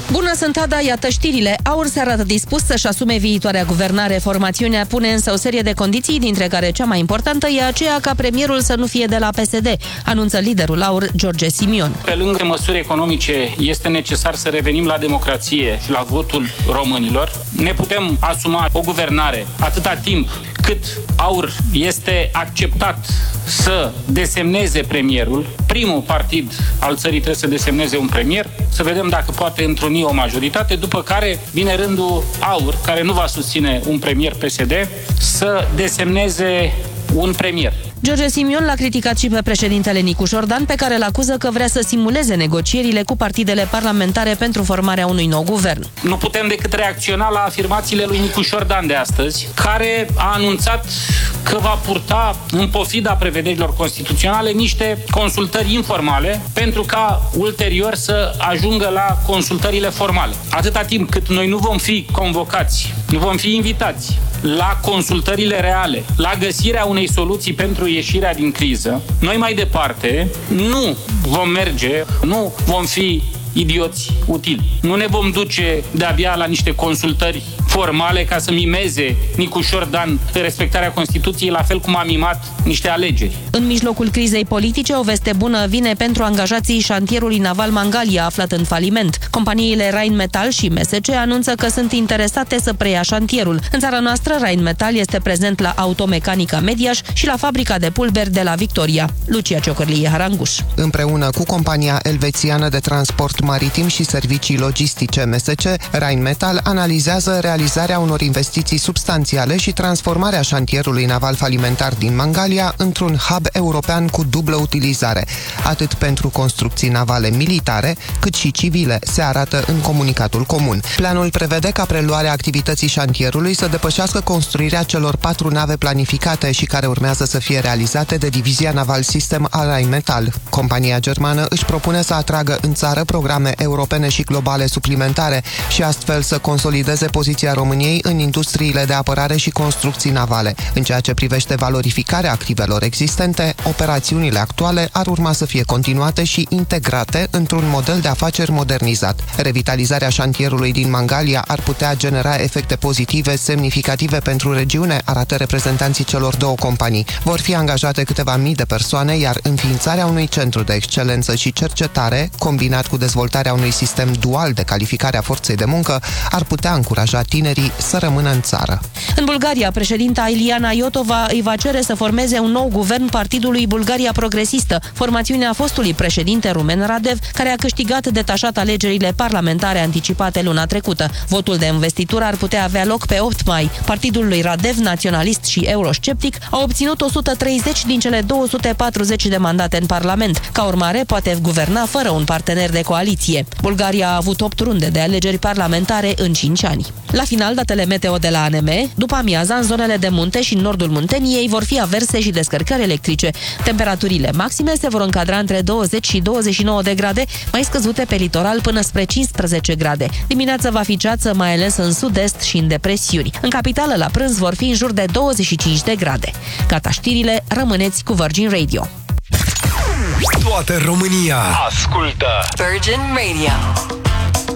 Bună, sunt Ada, iată știrile. AUR se arată dispus să-și asume viitoarea guvernare. Formațiunea pune însă o serie de condiții, dintre care cea mai importantă e aceea ca premierul să nu fie de la PSD, anunță liderul AUR, George Simion. Pe lângă măsuri economice, este necesar să revenim la democrație și la votul românilor. Ne putem asuma o guvernare atâta timp cât AUR este acceptat să desemneze premierul. Primul partid al țării trebuie să desemneze un premier, să vedem dacă poate întruni o majoritate, după care vine rândul AUR, care nu va susține un premier PSD, să desemneze un premier. George Simion l-a criticat și pe președintele Nicu Șordan, pe care îl acuză că vrea să simuleze negocierile cu partidele parlamentare pentru formarea unui nou guvern. Nu putem decât reacționa la afirmațiile lui Nicu Șordan de astăzi, care a anunțat că va purta, în pofida prevederilor constituționale, niște consultări informale, pentru ca ulterior să ajungă la consultările formale. Atâta timp cât noi nu vom fi convocați, nu vom fi invitați la consultările reale, la găsirea unei soluții pentru ieșirea din criză, noi mai departe nu vom merge, nu vom fi idioți utili. Nu ne vom duce de-abia la niște consultări formale ca să mimeze Nicu Șordan respectarea Constituției, la fel cum a mimat niște alegeri. În mijlocul crizei politice, o veste bună vine pentru angajații șantierului naval Mangalia, aflat în faliment. Companiile Rheinmetall și MSC anunță că sunt interesate să preia șantierul. În țara noastră, Rheinmetall este prezent la Automecanica Mediaș și la fabrica de pulberi de la Victoria. Lucia Ciocărlie Haranguș. Împreună cu compania elvețiană de transport maritim și servicii logistice MSC, Rheinmetall analizează realizarea unor investiții substanțiale și transformarea șantierului naval falimentar din Mangalia într-un hub european cu dublă utilizare, atât pentru construcții navale militare, cât și civile, se arată în comunicatul comun. Planul prevede ca preluarea activității șantierului să depășească construirea celor 4 nave planificate și care urmează să fie realizate de Divizia Naval System a Rheinmetall. Compania germană își propune să atragă în țară programe europene și globale suplimentare și astfel să consolideze poziția României în industriile de apărare și construcții navale. În ceea ce privește valorificarea activelor existente, operațiunile actuale ar urma să fie continuate și integrate într-un model de afaceri modernizat. Revitalizarea șantierului din Mangalia ar putea genera efecte pozitive semnificative pentru regiune, arată reprezentanții celor două companii. Vor fi angajate câteva mii de persoane, iar înființarea unui centru de excelență și cercetare, combinat cu dezvoltarea unui sistem dual de calificare a forței de muncă, ar putea încuraja tinerii să rămână în țară. În Bulgaria, președinta Iliana Iotova îi va cere să formeze un nou guvern partidului Bulgaria Progresistă, formațiunea fostului președinte rumen Radev, care a câștigat detașat alegerile parlamentare anticipate luna trecută. Votul de investitură ar putea avea loc pe 8 mai. Partidul lui Radev, naționalist și eurosceptic, a obținut 130 din cele 240 de mandate în Parlament. Ca urmare, poate guverna fără un partener de coaliție. Bulgaria a avut 8 runde de alegeri parlamentare în 5 ani. La final, datele meteo de la ANM, după amiaza, în zonele de munte și în nordul Munteniei vor fi averse și descărcări electrice. Temperaturile maxime se vor încadra între 20 și 29 de grade, mai scăzute pe litoral până spre 15 grade. Dimineața va fi ceață, mai ales în sud-est și în depresiuni. În capitală, la prânz, vor fi în jur de 25 de grade. Gata știrile, rămâneți cu Virgin Radio. Toată România ascultă Virgin Radio.